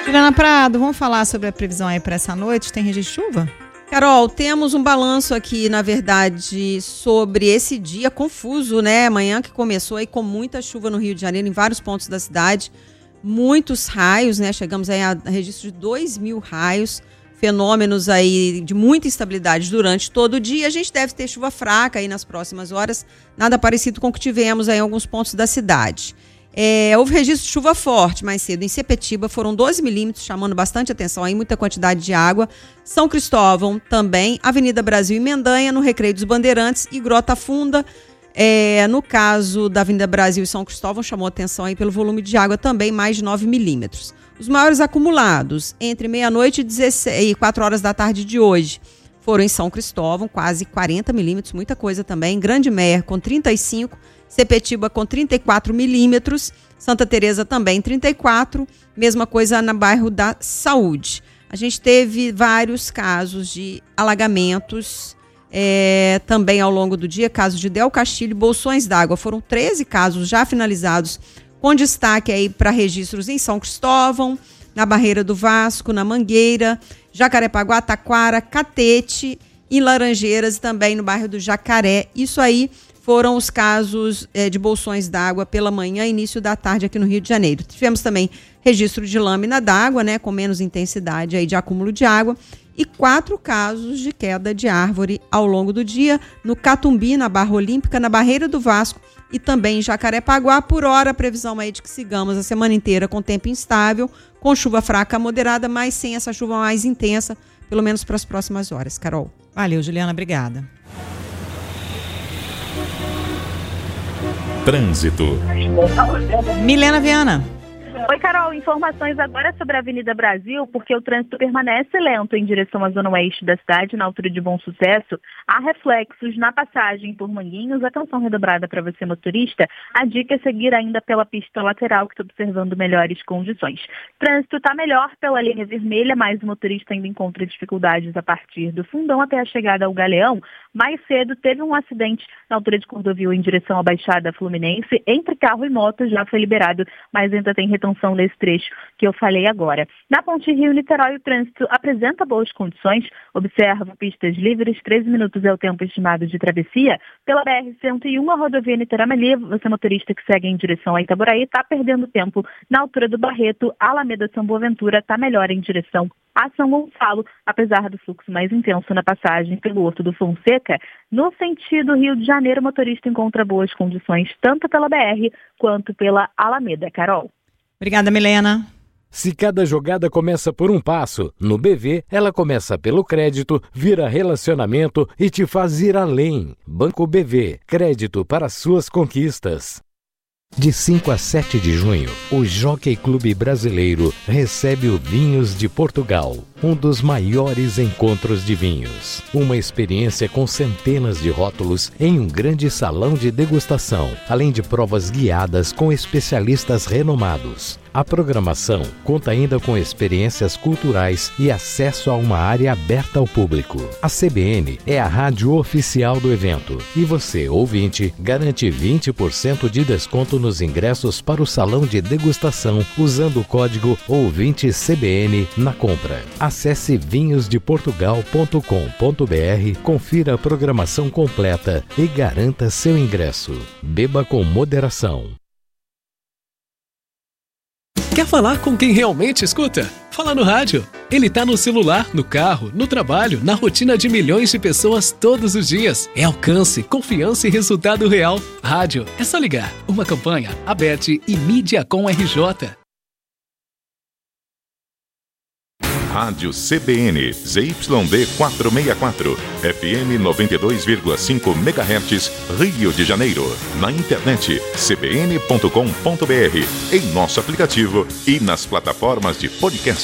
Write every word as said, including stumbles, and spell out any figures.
Juliana Prado, vamos falar sobre a previsão aí para essa noite? Tem registro de chuva? Carol, temos um balanço aqui, na verdade, sobre esse dia confuso, né? Amanhã que começou aí com muita chuva no Rio de Janeiro, em vários pontos da cidade. Muitos raios, né? Chegamos aí a registro de dois mil raios. Fenômenos aí de muita instabilidade durante todo o dia. A gente deve ter chuva fraca aí nas próximas horas. Nada parecido com o que tivemos aí em alguns pontos da cidade. É, houve registro de chuva forte mais cedo em Sepetiba, foram doze milímetros, chamando bastante atenção aí, muita quantidade de água. São Cristóvão também, Avenida Brasil e Mendanha, no Recreio dos Bandeirantes e Grota Funda. É, no caso da Avenida Brasil e São Cristóvão, chamou atenção aí pelo volume de água também, mais de nove milímetros. Os maiores acumulados entre meia-noite e quatro horas da tarde de hoje foram em São Cristóvão, quase quarenta milímetros, muita coisa também. Grande Mer com trinta e cinco, Sepetiba com trinta e quatro milímetros, Santa Teresa também trinta e quatro, mesma coisa no bairro da Saúde. A gente teve vários casos de alagamentos é, também ao longo do dia, casos de Del Castilho e Bolsões d'Água. Foram treze casos já finalizados, com destaque aí para registros em São Cristóvão, na Barreira do Vasco, na Mangueira, Jacarepaguá, Taquara, Catete, em Laranjeiras e também no bairro do Jacaré. Isso aí foram os casos é, de bolsões d'água pela manhã e início da tarde aqui no Rio de Janeiro. Tivemos também registro de lâmina d'água, né, com menos intensidade aí de acúmulo de água, e quatro casos de queda de árvore ao longo do dia, no Catumbi, na Barra Olímpica, na Barreira do Vasco e também em Jacarepaguá. Por hora, a previsão aí de que sigamos a semana inteira com tempo instável, com chuva fraca moderada, mas sem essa chuva mais intensa, pelo menos para as próximas horas. Carol. Valeu, Juliana, obrigada. Trânsito. Milena Viana. Oi, Carol, informações agora sobre a Avenida Brasil, porque o trânsito permanece lento em direção à zona oeste da cidade, na altura de Bom Sucesso. Há reflexos na passagem por Manguinhos. Atenção redobrada para você, motorista. A dica é seguir ainda pela pista lateral, que está observando melhores condições. O trânsito está melhor pela linha vermelha, mas o motorista ainda encontra dificuldades a partir do Fundão até a chegada ao Galeão. Mais cedo teve um acidente na altura de Cordovil em direção à Baixada Fluminense. Entre carro e moto já foi liberado, mas ainda tem retenção nesse trecho que eu falei agora. Na Ponte Rio-Niterói, o trânsito apresenta boas condições. Observo pistas livres, treze minutos é o tempo estimado de travessia. Pela B R cento e um, a rodovia Niterói-Meli, você motorista que segue em direção a Itaboraí, está perdendo tempo na altura do Barreto. Alameda São Boaventura está melhor em direção a São Gonçalo, apesar do fluxo mais intenso na passagem pelo Horto do Fonseca. No sentido Rio de Janeiro, o motorista encontra boas condições tanto pela B R quanto pela Alameda. Carol. Obrigada, Milena. Se cada jogada começa por um passo, no B V ela começa pelo crédito, vira relacionamento e te faz ir além. Banco B V, crédito para suas conquistas. De cinco a sete de junho, o Jockey Clube Brasileiro recebe o Vinhos de Portugal, um dos maiores encontros de vinhos. Uma experiência com centenas de rótulos em um grande salão de degustação, além de provas guiadas com especialistas renomados. A programação conta ainda com experiências culturais e acesso a uma área aberta ao público. A C B N é a rádio oficial do evento e você, ouvinte, garante vinte por cento de desconto nos ingressos para o salão de degustação usando o código ouvinte C B N na compra. Acesse vinhos de portugal ponto com ponto b r, confira a programação completa e garanta seu ingresso. Beba com moderação. Quer falar com quem realmente escuta? Fala no rádio. Ele tá no celular, no carro, no trabalho, na rotina de milhões de pessoas todos os dias. É alcance, confiança e resultado real. Rádio, é só ligar. Uma campanha, Abete e Mídiacom R J. Rádio C B N, Z Y D quatrocentos e sessenta e quatro, F M noventa e dois vírgula cinco megahertz, Rio de Janeiro. Na internet, c b n ponto com ponto b r, em nosso aplicativo e nas plataformas de podcast.